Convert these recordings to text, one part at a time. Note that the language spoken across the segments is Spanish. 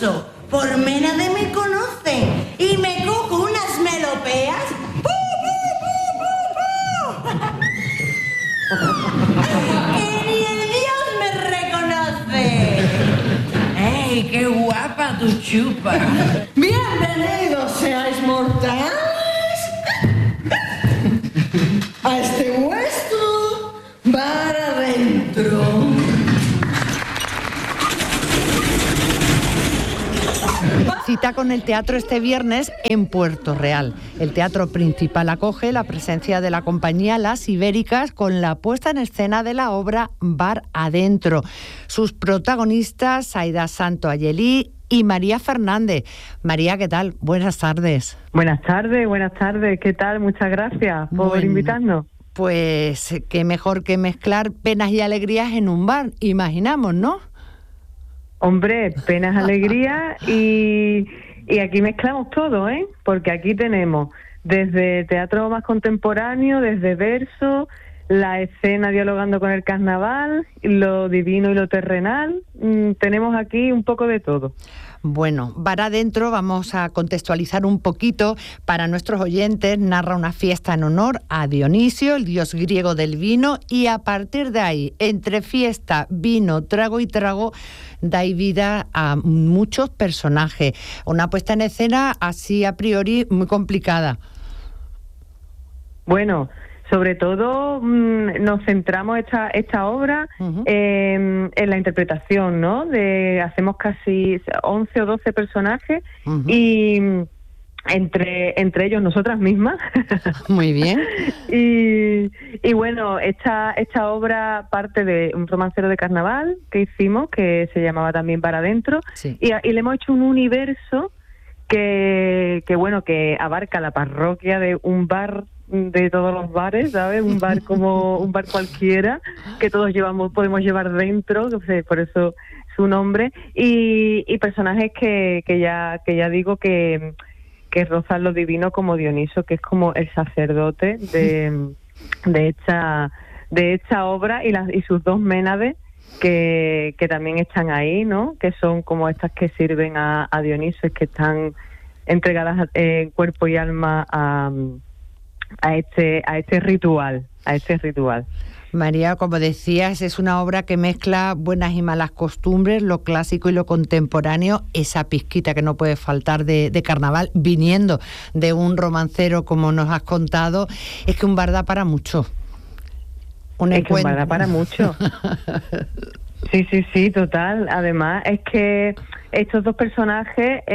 Dioniso, por Ménade me conocen y me cojo unas melopeas. ¡Que ni el Dios me reconoce! ¡Ey, qué guapa tu chupa! ¡Bienvenidos seáis mortales a este vuestro bar adentro! Cita con el teatro este viernes en Puerto Real. El teatro principal acoge la presencia de la compañía Las Ibéricas con la puesta en escena de la obra Bar Adentro. Sus protagonistas, Aida Santo Ayelí y María Fernández. María, ¿qué tal? Buenas tardes. Buenas tardes. ¿Qué tal? Muchas gracias por invitarnos. Pues qué mejor que mezclar penas y alegrías en un bar, imaginamos, ¿no? Hombre, penas, alegrías y aquí mezclamos todo, ¿eh? Porque aquí tenemos desde teatro más contemporáneo, desde verso, la escena dialogando con el carnaval, lo divino y lo terrenal. Tenemos aquí un poco de todo. Bueno, Bar Adentro, vamos a contextualizar un poquito para nuestros oyentes. Narra una fiesta en honor a Dionisio, el dios griego del vino, y a partir de ahí, entre fiesta, vino, trago y trago, da vida a muchos personajes. Una puesta en escena así a priori muy complicada. Bueno, sobre todo nos centramos esta obra en la interpretación, ¿no? Hacemos casi 11 o 12 personajes y entre ellos nosotras mismas. Muy bien. y bueno, esta obra parte de un romancero de carnaval que hicimos, que se llamaba también Bar Adentro, sí. y le hemos hecho un universo que abarca la parroquia de un bar de todos los bares, ¿sabes? Un bar como un bar cualquiera que todos podemos llevar dentro, por eso su nombre, y personajes que ya digo que rozan lo divino, como Dioniso, que es como el sacerdote de esta obra, y sus dos Ménades que también están ahí, ¿no? Que son como estas que sirven a Dioniso, que están entregadas en cuerpo y alma a este ritual. María, como decías, es una obra que mezcla buenas y malas costumbres, lo clásico y lo contemporáneo, esa pizquita que no puede faltar de carnaval, viniendo de un romancero como nos has contado. Es que un bar da para mucho. Un bar da para mucho. Sí, total. Además, es que estos dos personajes...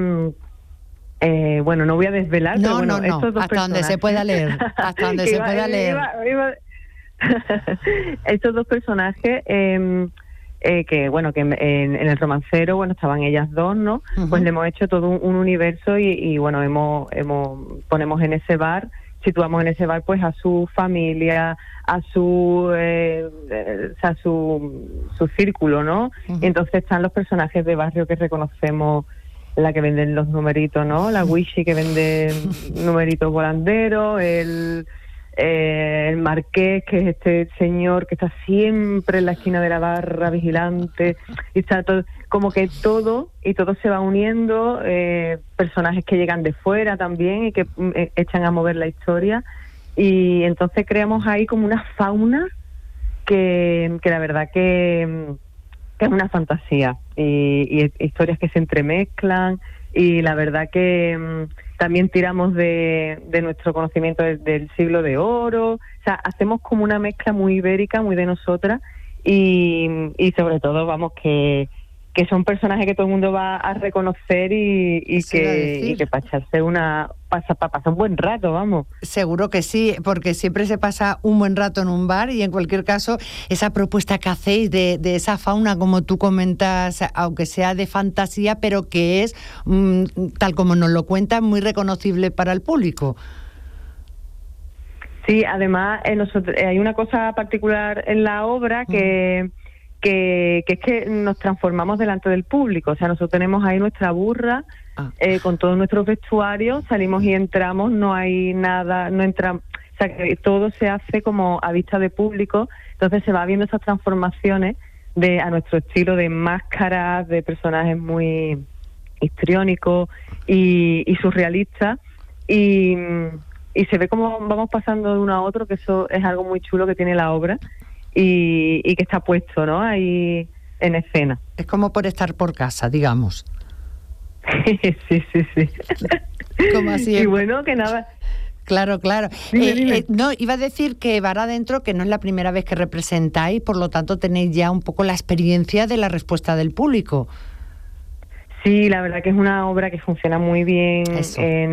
bueno, no voy a desvelar, no, pero bueno, estos dos hasta donde se pueda leer, estos dos personajes que en el romancero, bueno, estaban ellas dos, ¿no? Pues le hemos hecho todo un universo y bueno, ponemos en ese bar, situamos en ese bar pues a su familia, a su círculo, ¿no? Y entonces están los personajes de barrio que reconocemos, la que venden los numeritos, ¿no? La Wishy, que vende numeritos volanderos, el marqués, que es este señor que está siempre en la esquina de la barra vigilante, y está todo, como que todo se va uniendo, personajes que llegan de fuera también y que echan a mover la historia, y entonces creamos ahí como una fauna que la verdad que es una fantasía, y historias que se entremezclan, y la verdad que también tiramos de nuestro conocimiento del siglo de oro. O sea, hacemos como una mezcla muy ibérica, muy de nosotras, y sobre todo, vamos, que son personajes que todo el mundo va a reconocer y que para echarse para pasar un buen rato, vamos. Seguro que sí, porque siempre se pasa un buen rato en un bar, y en cualquier caso, esa propuesta que hacéis de esa fauna, como tú comentas, aunque sea de fantasía, pero que es, tal como nos lo cuentas, muy reconocible para el público. Sí, además hay una cosa particular en la obra que es que nos transformamos delante del público. O sea, nosotros tenemos ahí nuestra burra con todos nuestros vestuarios, salimos y entramos, no hay nada, no entramos, o sea, que todo se hace como a vista de público. Entonces se va viendo esas transformaciones a nuestro estilo, de máscaras, de personajes muy histriónico y surrealista, y se ve como vamos pasando de uno a otro, que eso es algo muy chulo que tiene la obra y que está puesto, ¿no?, ahí en escena. Es como por estar por casa, digamos. Sí. Como así. Y bueno, que nada. Claro. Dime. No, iba a decir que Bar Adentro, que no es la primera vez que representáis, por lo tanto tenéis ya un poco la experiencia de la respuesta del público. Sí, la verdad que es una obra que funciona muy bien Eso. en